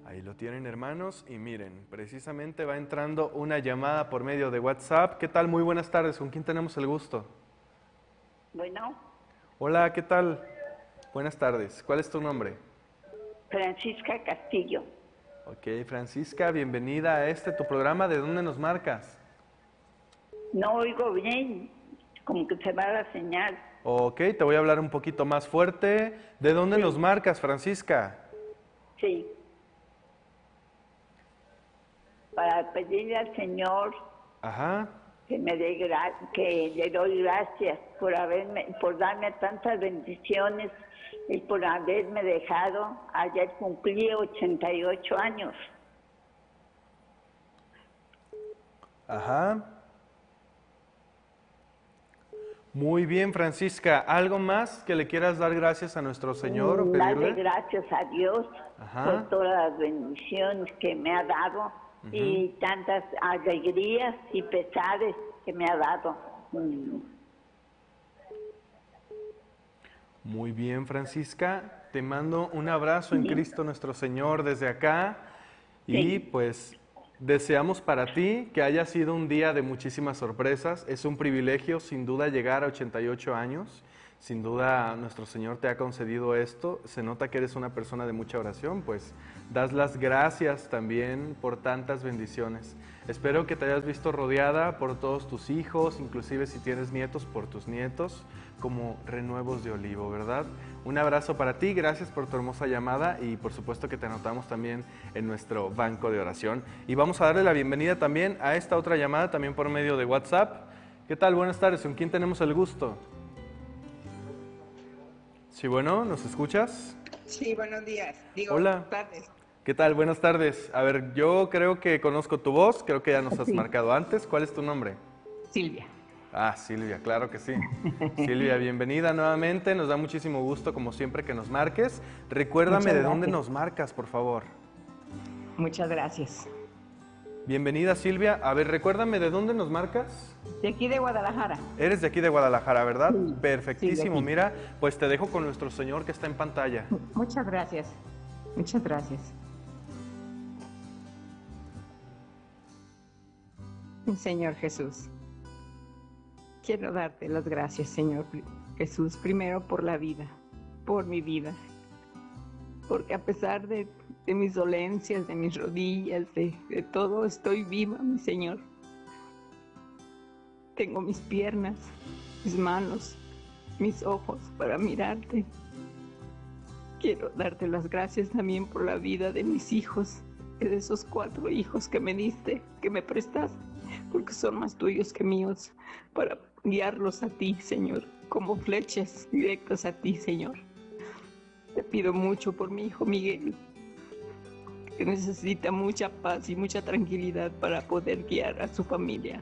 Ahí lo tienen, hermanos, y miren, precisamente va entrando una llamada por medio de WhatsApp. ¿Qué tal? Muy buenas tardes, ¿con quién tenemos el gusto? Bueno, Hola, ¿qué tal? Buenas tardes, ¿cuál es tu nombre? Francisca Castillo. Ok, Francisca, bienvenida a tu programa. ¿De dónde nos marcas? No oigo bien, como que se va la señal. Ok, te voy a hablar un poquito más fuerte. ¿De dónde nos Sí, marcas, Francisca? sí. Para pedirle al Señor Ajá. que que le doy gracias por darme tantas bendiciones y por haberme dejado. Ayer cumplí 88 años. Ajá. Muy bien, Francisca. ¿Algo más que le quieras dar gracias a nuestro Señor o Darle pedirle? gracias a Dios por Ajá. todas las bendiciones que me ha dado Ujú. y tantas alegrías y pesares que me ha dado. Muy bien, Francisca. Te mando un abrazo en Sí, Cristo nuestro Señor desde acá y sí, pues deseamos para ti que haya sido un día de muchísimas sorpresas. Es un privilegio sin duda llegar a 88 años. Sin duda nuestro Señor te ha concedido esto. Se nota que eres una persona de mucha oración, pues das las gracias también por tantas bendiciones. Espero que te hayas visto rodeada por todos tus hijos, inclusive si tienes nietos, por tus nietos, como renuevos de olivo, ¿verdad? Un abrazo para ti, gracias por tu hermosa llamada y por supuesto que te anotamos también en nuestro banco de oración. Y vamos a darle la bienvenida también a esta otra llamada, también por medio de WhatsApp. ¿Qué tal? Buenas tardes, ¿con quién tenemos el gusto? Sí, bueno, ¿nos escuchas? Sí, buenos días. Digo, Hola, tardes. ¿qué tal? Buenas tardes. A ver, yo creo que conozco tu voz, creo que ya nos has Sí, marcado antes. ¿Cuál es tu nombre? Silvia. Ah, Silvia, claro que sí. Silvia, bienvenida nuevamente. Nos da muchísimo gusto, como siempre, que nos marques. Recuérdame Muchas de dónde gracias. nos marcas, por favor. Muchas gracias. Bienvenida, Silvia. A ver, recuérdame de dónde nos marcas. De aquí de Guadalajara. Eres de aquí de Guadalajara, ¿verdad? Sí, sí, de Perfectísimo. aquí. Mira, pues te dejo con nuestro Señor que está en pantalla. Muchas gracias. Muchas gracias. Señor Jesús, quiero darte las gracias, Señor Jesús, primero por la vida, por mi vida, porque a pesar de mis dolencias, de mis rodillas, de todo, estoy viva, mi Señor. Tengo mis piernas, mis manos, mis ojos para mirarte. Quiero darte las gracias también por la vida de mis hijos, de esos 4 hijos que me diste, que me prestaste, porque son más tuyos que míos, para guiarlos a ti, Señor, como flechas directas a ti, Señor. Te pido mucho por mi hijo Miguel, que necesita mucha paz y mucha tranquilidad para poder guiar a su familia.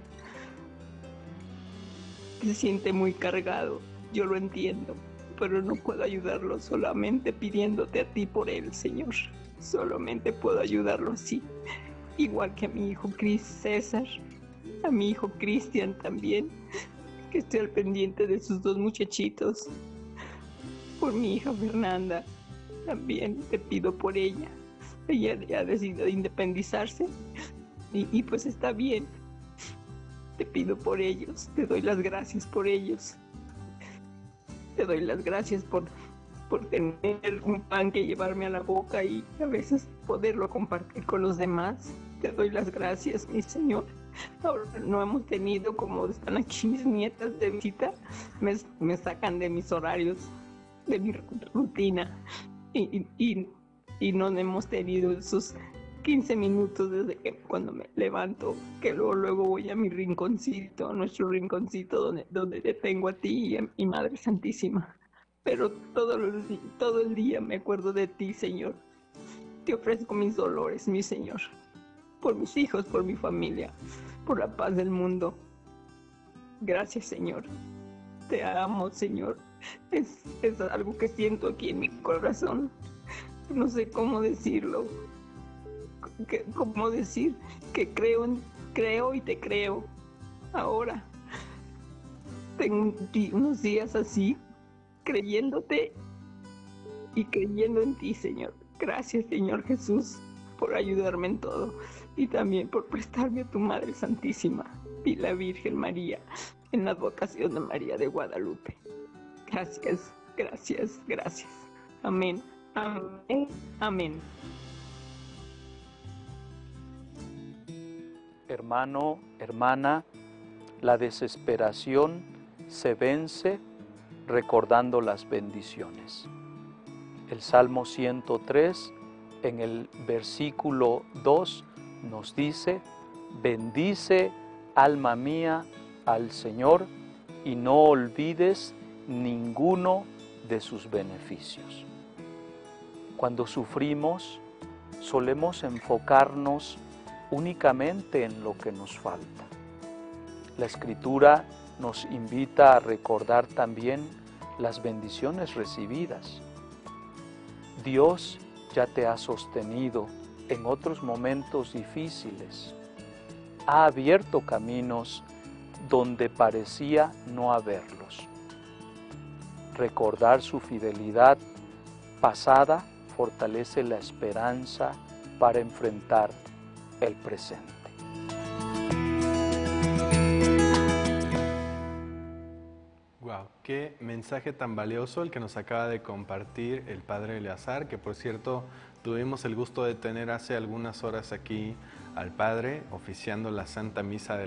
Se siente muy cargado, yo lo entiendo, pero no puedo ayudarlo solamente pidiéndote a ti por él, Señor. Solamente puedo ayudarlo así, igual que a mi hijo César, a mi hijo Cristian también, que esté al pendiente de sus 2 muchachitos. Por mi hija Fernanda, también te pido por ella. Ella ya ha decidido independizarse y pues está bien. Te pido por ellos, te doy las gracias por ellos. Te doy las gracias por tener un pan que llevarme a la boca y a veces poderlo compartir con los demás. Te doy las gracias, mi Señor. Ahora no hemos tenido, como están aquí mis nietas de visita, me sacan de mis horarios, de mi rutina y no hemos tenido esos 15 minutos desde que cuando me levanto, que luego voy a mi rinconcito, a nuestro rinconcito donde te tengo a ti y a mi Madre Santísima. Pero todo el día me acuerdo de ti, Señor. Te ofrezco mis dolores, mi Señor, por mis hijos, por mi familia, por la paz del mundo. Gracias, Señor. Te amo, Señor. Es algo que siento aquí en mi corazón. No sé cómo decirlo. Cómo decir que creo y te creo. Ahora tengo unos días así, creyéndote y creyendo en ti, Señor. Gracias, Señor Jesús, por ayudarme en todo y también por prestarme a tu Madre Santísima y la Virgen María en la advocación de María de Guadalupe. Gracias, gracias, gracias. Amén, amén, amén. Hermano, hermana, la desesperación se vence recordando las bendiciones. El Salmo 103, en el versículo 2, nos dice: bendice, alma mía, al Señor, y no olvides ninguno de sus beneficios. Cuando sufrimos, solemos enfocarnos únicamente en lo que nos falta. La Escritura nos invita a recordar también las bendiciones recibidas. Dios ya te ha sostenido en otros momentos difíciles. Ha abierto caminos donde parecía no haberlos. Recordar su fidelidad pasada fortalece la esperanza para enfrentar el presente. Wow, qué mensaje tan valioso el que nos acaba de compartir el Padre Eleazar, que por cierto tuvimos el gusto de tener hace algunas horas aquí al Padre oficiando la Santa Misa de